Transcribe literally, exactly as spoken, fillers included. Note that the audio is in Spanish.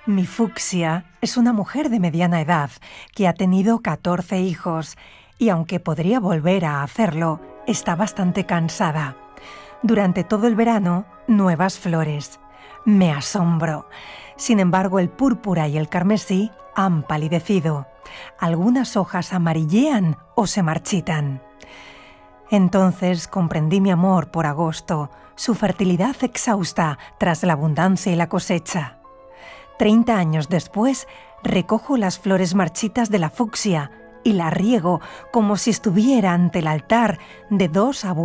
Mi fucsia es una mujer de mediana edad que ha tenido catorce hijos y aunque podría volver a hacerlo, está bastante cansada. Durante todo el verano, nuevas flores. Me asombro. Sin embargo, el púrpura y el carmesí han palidecido. Algunas hojas amarillean o se marchitan. Entonces comprendí mi amor por agosto, su fertilidad exhausta tras la abundancia y la cosecha. Treinta años después, recojo las flores marchitas de la fucsia y la riego como si estuviera ante el altar de dos abuelos.